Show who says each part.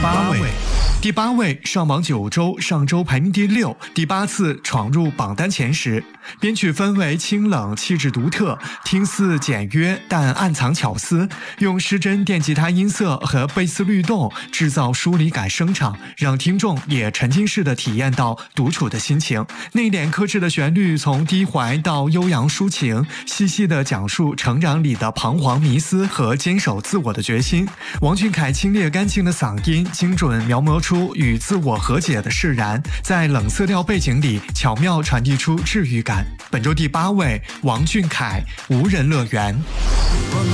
Speaker 1: 第八位上榜9周，上周排名第6，第8次闯入榜单前10。编曲氛围清冷，气质独特，听似简约但暗藏巧思，用失真电吉他音色和贝斯律动制造疏离感声场，让听众也沉浸式的体验到独处的心情。内敛克制的旋律从低怀到悠扬抒情，细细地讲述成长里的彷徨迷思和坚守自我的决心。王俊凯清冽干净的嗓音精准描摹出与自我和解的释然，在冷色调背景里巧妙传递出治愈感。本周第8位，王俊凯《无人乐园》。